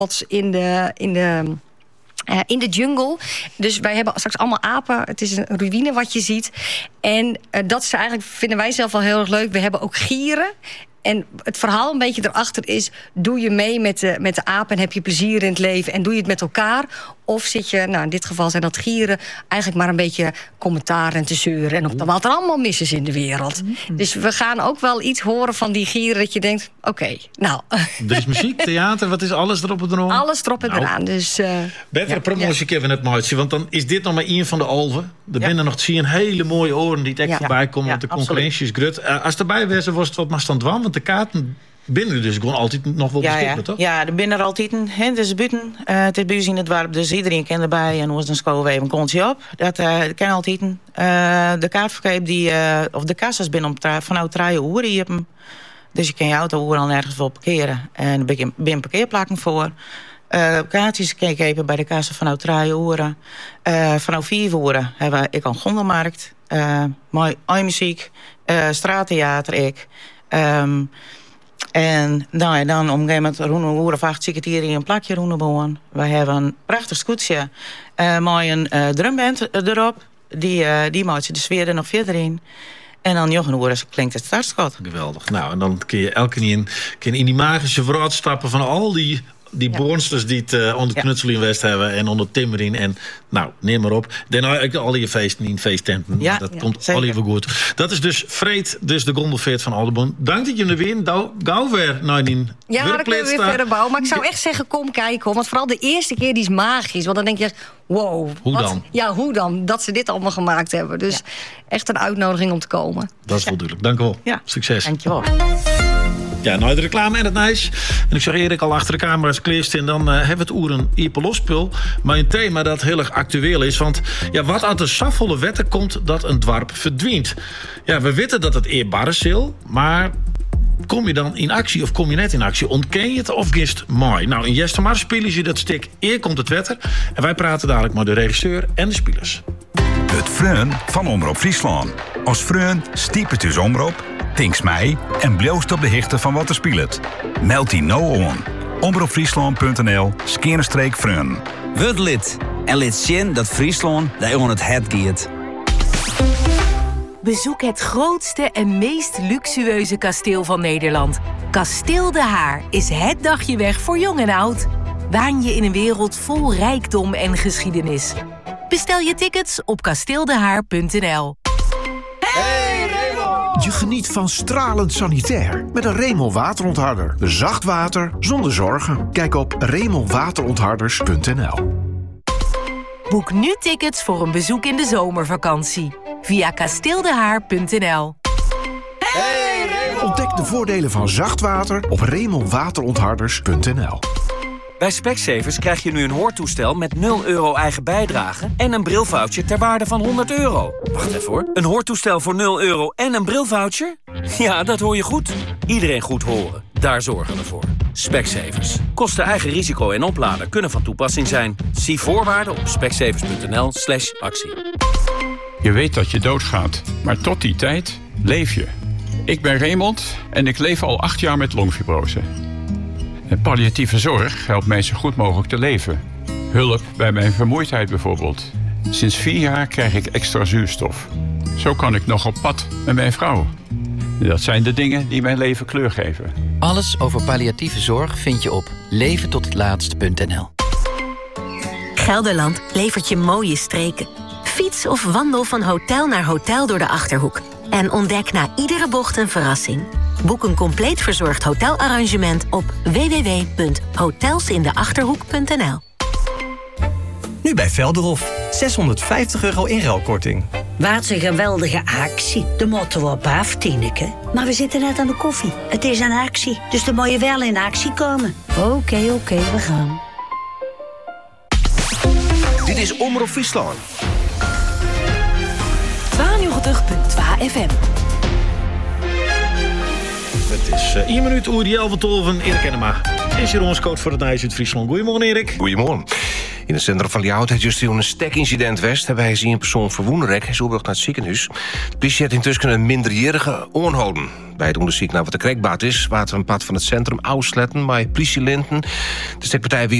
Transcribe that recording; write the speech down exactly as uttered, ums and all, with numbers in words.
in de... In de Uh, in de jungle. Dus wij hebben straks allemaal apen. Het is een ruïne wat je ziet. En uh, dat is eigenlijk, vinden wij zelf wel heel erg leuk. We hebben ook gieren. En het verhaal een beetje erachter is... doe je mee met de, met de apen en heb je plezier in het leven... en doe je het met elkaar? Of zit je, nou in dit geval zijn dat gieren... eigenlijk maar een beetje commentaar en te zeuren... en of dan wat er allemaal mis is in de wereld. Mm-hmm. Dus we gaan ook wel iets horen van die gieren... dat je denkt, oké, okay, nou... Er is muziek, theater, wat is alles erop en eraan? Alles erop en nou, eraan, dus... Uh, betere ja, promotie, ja. Kevin, het maatje. Want dan is dit nog maar één van de alven. Er ja. binnen nog zie je hele mooie oren die er ja. voorbij komen... Ja, want de concurrentie is grut. Uh, als erbij was, was het wat maar stand dwan, want de kaarten... binnen dus gewoon altijd nog wel beschikbaar, ja, ja. toch? Ja, er binnen er altijd een. Het is buiten. Uh, het is bij ons in het dorp, dus iedereen kan erbij. En hoe is een school even een kontje op. Dat uh, kan altijd een. Uh, de kaartverkoop, die, uh, of de kassas binnen om tra- vanuit drie uur. Je hebt hem. Dus je kan je auto overal nergens voor parkeren. En er ben je parkeerplakken voor. Uh, kaartjes kan je even bij de kassa vanuit drie uur. Uh, vanuit vier uur hebben we ik een gondelmarkt. Uh, mooi muziek. Uh, straattheater, ik. Um, En nou ja, dan om een gegeven moment rond een uur of acht zie ik het hier in een plakje rondeboen. We hebben een prachtig scootje uh, met een uh, drumband erop. Die, uh, die maakt de sfeer er nog verder in. En dan nog een uur klinkt het startschot. Geweldig. Nou, en dan kun je elke keer in, kun je in die magische vooruit stappen van al die... Die ja. boonsters die het uh, onder Knutsel in West hebben en onder Timmerin en nou, neem maar op. Dan nou, al je feesten in feesttenten. Ja, dat ja, komt al even goed. Dat is dus Freed, dus de gondelveert van Alderboon. Dank dat je er weer gauw weer naar die ja, dan kunnen we weer verder bouwen. Maar ik zou echt zeggen, kom kijken hoor. Want vooral de eerste keer die is magisch. Want dan denk je, wow. Hoe wat? dan? Ja, hoe dan? Dat ze dit allemaal gemaakt hebben. Dus ja. echt een uitnodiging om te komen. Dat is wel ja. duidelijk. Dank u wel. Ja. Succes. Dank je wel. Ja, nou de reclame en het nice. En ik zag Erik al achter de camera's kleerst en dan uh, hebben we het oer een Ierpelospul. Maar een thema dat heel erg actueel is. Want ja, wat uit de safvolle wetten komt dat een dwarp verdwijnt. Ja, we weten dat het eerbaar is, maar kom je dan in actie of kom je net in actie? Ontken je het of gist mooi? Nou, in Jestemar spelen ze dat stuk Eer komt het wetter. En wij praten dadelijk met de regisseur en de spelers. Het Freun van Omroep Friesland. Als Freun stiepet dus Omroep, tinks mij en bloost op de hichte van wat er speelt. Meld die nou aan. omroepfriesland punt n l skenerstreek Freun. Word lid en lid zien dat Friesland daar on het het giet. Bezoek het grootste en meest luxueuze kasteel van Nederland. Kasteel De Haar is het dagje weg voor jong en oud. Waan je in een wereld vol rijkdom en geschiedenis. Bestel je tickets op kasteeldehaar punt n l. Hey Remel! Je geniet van stralend sanitair met een Remel waterontharder. Zacht water zonder zorgen. Kijk op remel waterontharders punt n l. Boek nu tickets voor een bezoek in de zomervakantie via kasteeldehaar punt n l. Hey Remel! Ontdek de voordelen van zacht water op remel waterontharders punt n l. Bij Specsavers krijg je nu een hoortoestel met nul euro eigen bijdrage en een brilvoucher ter waarde van honderd euro. Wacht even hoor. Een hoortoestel voor nul euro en een brilvoucher? Ja, dat hoor je goed. Iedereen goed horen. Daar zorgen we voor. Specsavers. Kosten eigen risico en oplader kunnen van toepassing zijn. Zie voorwaarden op specsavers punt n l slash actie. Je weet dat je doodgaat, maar tot die tijd leef je. Ik ben Raymond en ik leef al acht jaar met longfibrose. En palliatieve zorg helpt mij zo goed mogelijk te leven. Hulp bij mijn vermoeidheid bijvoorbeeld. Sinds vier jaar krijg ik extra zuurstof. Zo kan ik nog op pad met mijn vrouw. Dat zijn de dingen die mijn leven kleur geven. Alles over palliatieve zorg vind je op leven tot het laatst punt n l. Gelderland levert je mooie streken. Fiets of wandel van hotel naar hotel door de Achterhoek. En ontdek na iedere bocht een verrassing. Boek een compleet verzorgd hotelarrangement op w w w punt hotelsindachterhoek punt n l. Nu bij Velderhof. zeshonderdvijftig euro inruilkorting. Wat een geweldige actie. De moeten we op af, Tineke. Maar we zitten net aan de koffie. Het is een actie, dus dan moet je wel in actie komen. Oké, okay, oké, okay, we gaan. Dit is Omroep Friesland. tweeënnegentig komma twee F M. Het is uh, één minuut oer die elf twaalf Erik Enema. Is hier ons coach voor het Nijs uit Friesland. Goedemorgen Erik. Goedemorgen. In het centrum van Ljouwert heeft juist een stekincident West. Daarbij is een persoon verwoenderek. Hij is overgebracht naar het ziekenhuis. De politie heeft intussen een minderjarige aanhouden. Bij het onderzoek naar wat de krekbaat is, waten we een pad van het centrum Ousletten bij politielinten. De stekpartij